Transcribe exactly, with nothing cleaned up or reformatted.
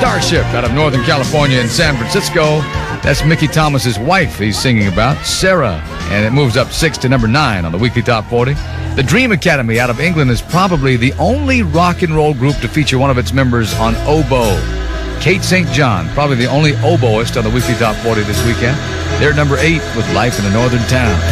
Starship out of Northern California and San Francisco. That's Mickey Thomas's wife he's singing about, Sarah. And it moves up six to number nine on the Weekly Top forty. The Dream Academy out of England is probably the only rock and roll group to feature one of its members on oboe. Kate Saint John, probably the only oboist on the Weekly Top forty this weekend. They're at number eight with Life in a Northern Town.